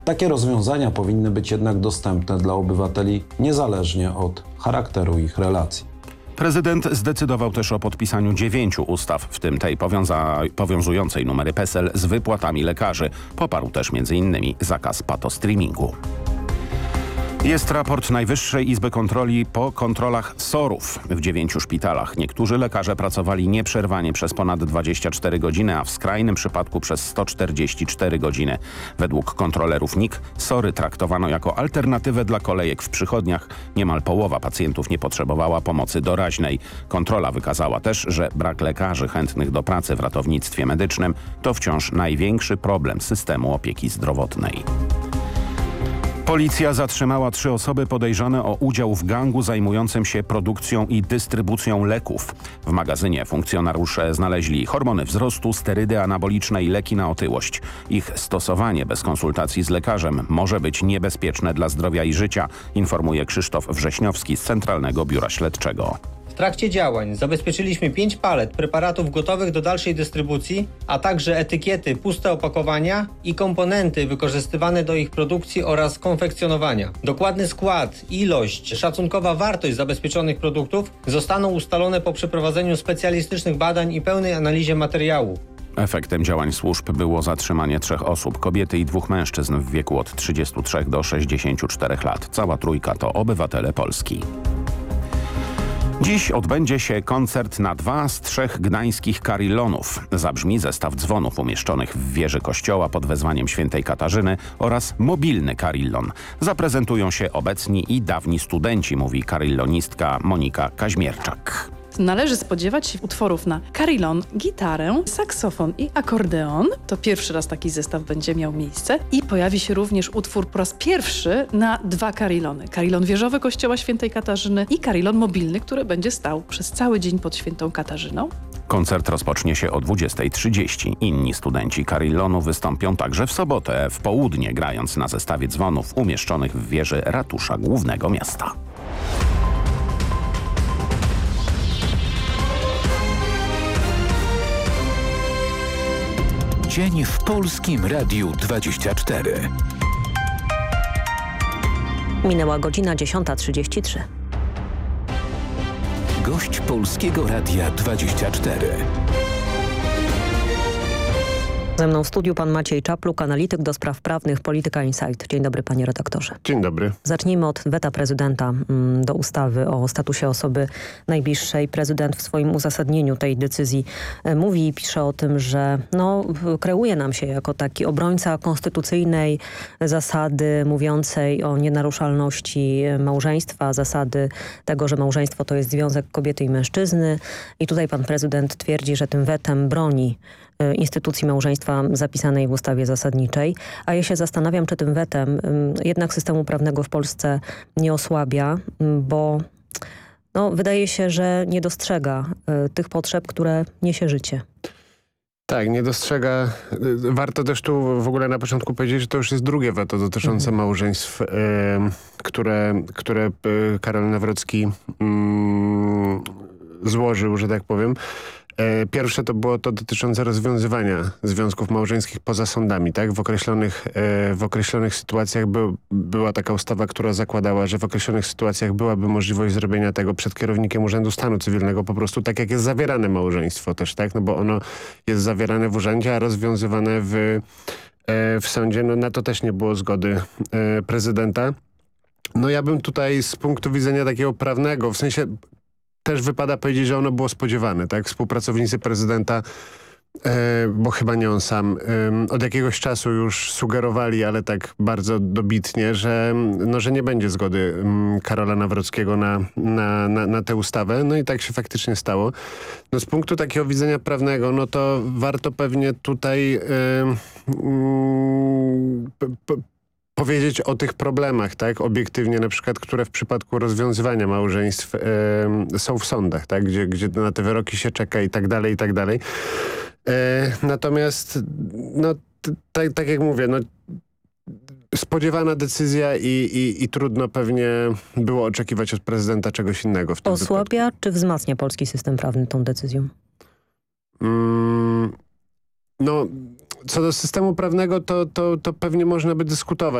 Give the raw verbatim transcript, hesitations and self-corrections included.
Takie rozwiązania powinny być jednak dostępne dla obywateli niezależnie od charakteru ich relacji. Prezydent zdecydował też o podpisaniu dziewięciu ustaw, w tym tej powiąza- powiązującej numery PESEL z wypłatami lekarzy. Poparł też m.in. zakaz patostreamingu. Jest raport Najwyższej Izby Kontroli po kontrolach SOR-ów w dziewięciu szpitalach. Niektórzy lekarze pracowali nieprzerwanie przez ponad dwadzieścia cztery godziny, a w skrajnym przypadku przez sto czterdzieści cztery godziny. Według kontrolerów N I K SOR-y traktowano jako alternatywę dla kolejek w przychodniach. Niemal połowa pacjentów nie potrzebowała pomocy doraźnej. Kontrola wykazała też, że brak lekarzy chętnych do pracy w ratownictwie medycznym to wciąż największy problem systemu opieki zdrowotnej. Policja zatrzymała trzy osoby podejrzane o udział w gangu zajmującym się produkcją i dystrybucją leków. W magazynie funkcjonariusze znaleźli hormony wzrostu, sterydy anaboliczne i leki na otyłość. Ich stosowanie bez konsultacji z lekarzem może być niebezpieczne dla zdrowia i życia, informuje Krzysztof Wrześniowski z Centralnego Biura Śledczego. W trakcie działań zabezpieczyliśmy pięć palet preparatów gotowych do dalszej dystrybucji, a także etykiety, puste opakowania i komponenty wykorzystywane do ich produkcji oraz konfekcjonowania. Dokładny skład, ilość, szacunkowa wartość zabezpieczonych produktów zostaną ustalone po przeprowadzeniu specjalistycznych badań i pełnej analizie materiału. Efektem działań służb było zatrzymanie trzech osób, kobiety i dwóch mężczyzn w wieku od trzydziestu trzech do sześćdziesięciu czterech lat. Cała trójka to obywatele Polski. Dziś odbędzie się koncert na dwa z trzech gdańskich karillonów. Zabrzmi zestaw dzwonów umieszczonych w wieży kościoła pod wezwaniem świętej Katarzyny oraz mobilny karillon. Zaprezentują się obecni i dawni studenci, mówi karillonistka Monika Kaźmierczak. Należy spodziewać się utworów na karillon, gitarę, saksofon i akordeon. To pierwszy raz taki zestaw będzie miał miejsce. I pojawi się również utwór po raz pierwszy na dwa karillony. Karillon wieżowy Kościoła Świętej Katarzyny i karillon mobilny, który będzie stał przez cały dzień pod Świętą Katarzyną. Koncert rozpocznie się o dwudziestej trzydzieści. Inni studenci karillonu wystąpią także w sobotę w południe, grając na zestawie dzwonów umieszczonych w wieży ratusza głównego miasta. Dzień w Polskim Radiu dwadzieścia cztery. Minęła godzina dziesiąta trzydzieści trzy. Gość Polskiego Radia dwadzieścia cztery. Ze mną w studiu pan Maciej Czapluk, analityk do spraw prawnych Polityka Insight. Dzień dobry, panie redaktorze. Dzień dobry. Zacznijmy od weta prezydenta mm, do ustawy o statusie osoby najbliższej. Prezydent w swoim uzasadnieniu tej decyzji e, mówi i pisze o tym, że no, kreuje nam się jako taki obrońca konstytucyjnej zasady mówiącej o nienaruszalności małżeństwa, zasady tego, że małżeństwo to jest związek kobiety i mężczyzny. I tutaj pan prezydent twierdzi, że tym wetem broni instytucji małżeństwa zapisanej w ustawie zasadniczej, a ja się zastanawiam, czy tym wetem jednak systemu prawnego w Polsce nie osłabia, bo no, wydaje się, że nie dostrzega tych potrzeb, które niesie życie. Tak, nie dostrzega. Warto też tu w ogóle na początku powiedzieć, że to już jest drugie weto dotyczące mhm. małżeństw, y, które, które y, Karol Nawrocki y, złożył, że tak powiem. Pierwsze to było to dotyczące rozwiązywania związków małżeńskich poza sądami, tak? W określonych, w określonych sytuacjach by, była taka ustawa, która zakładała, że w określonych sytuacjach byłaby możliwość zrobienia tego przed kierownikiem Urzędu Stanu Cywilnego, po prostu tak jak jest zawierane małżeństwo też, tak? No bo ono jest zawierane w urzędzie, a rozwiązywane w, w sądzie. No na to też nie było zgody prezydenta. No ja bym tutaj z punktu widzenia takiego prawnego, w sensie też wypada powiedzieć, że ono było spodziewane, tak? Współpracownicy prezydenta, e, bo chyba nie on sam, e, od jakiegoś czasu już sugerowali, ale tak bardzo dobitnie, że, no, że nie będzie zgody m, Karola Nawrockiego na, na, na, na tę ustawę. No i tak się faktycznie stało. No z punktu takiego widzenia prawnego, no to warto pewnie tutaj e, mm, p, p, powiedzieć o tych problemach, tak, obiektywnie na przykład, które w przypadku rozwiązywania małżeństw e, są w sądach, tak, gdzie, gdzie na te wyroki się czeka i tak dalej, i tak dalej. E, natomiast, no, tak, tak jak mówię, no, spodziewana decyzja i, i, i trudno pewnie było oczekiwać od prezydenta czegoś innego w tym Osłabia wypadku. czy wzmacnia polski system prawny tą decyzją? Mm, no... Co do systemu prawnego, to, to, to pewnie można by dyskutować.